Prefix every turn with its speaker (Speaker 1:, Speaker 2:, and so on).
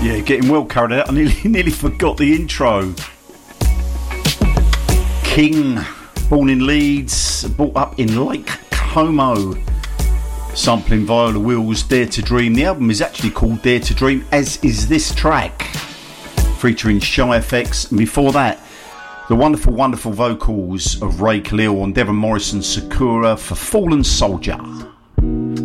Speaker 1: Yeah, getting well carried out. I nearly forgot the intro. King, born in Leeds, brought up in Lake Como. Sampling Viola Will's Dare to Dream. The album is actually called Dare to Dream, as is this track, featuring Shy FX. And before that, the wonderful, wonderful vocals of Ray Khalil on Devon Morrison's Sakura for Fallen Soldier.